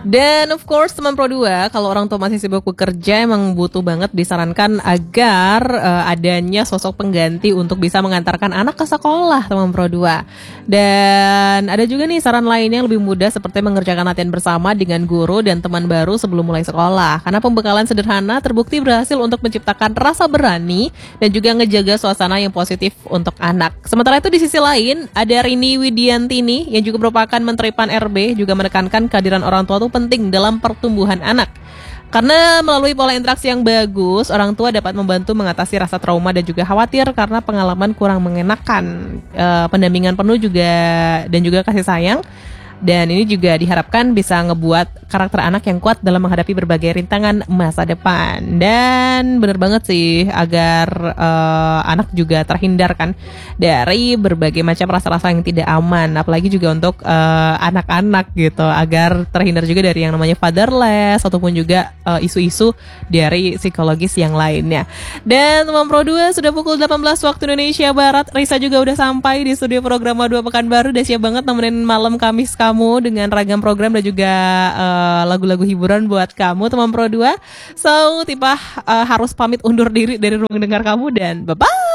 Dan of course teman Pro 2, kalau orang tua masih sibuk bekerja emang butuh banget disarankan agar adanya sosok pengganti untuk bisa mengantarkan anak ke sekolah teman Pro 2. Dan ada juga nih saran lainnya yang lebih mudah seperti mengerjakan latihan bersama dengan guru dan teman baru sebelum mulai sekolah. Karena pembekalan sederhana terbukti berhasil untuk menciptakan rasa berani dan juga ngejaga suasana yang positif untuk anak. Sementara itu di sisi lain ada Rini Widiantini yang juga merupakan Menteri Pan-RB juga menekankan kehadiran orang tua itu penting dalam pertumbuhan anak. Karena melalui pola interaksi yang bagus, orang tua dapat membantu mengatasi rasa trauma dan juga khawatir karena pengalaman kurang mengenakan. Pendampingan penuh juga dan juga kasih sayang. Dan ini juga diharapkan bisa ngebuat karakter anak yang kuat dalam menghadapi berbagai rintangan masa depan. Dan bener banget sih agar anak juga terhindar kan dari berbagai macam rasa-rasa yang tidak aman. Apalagi juga untuk anak-anak gitu, agar terhindar juga dari yang namanya fatherless ataupun juga isu-isu dari psikologis yang lainnya. Dan teman Pro 2 sudah pukul 18 waktu Indonesia Barat. Risa juga udah sampai di studio program 2 Pekanbaru. Udah siap banget nemenin malam Kamis kamu dengan ragam program dan juga lagu-lagu hiburan buat kamu teman Pro 2. So Tipah harus pamit undur diri dari ruang dengar kamu dan bye-bye.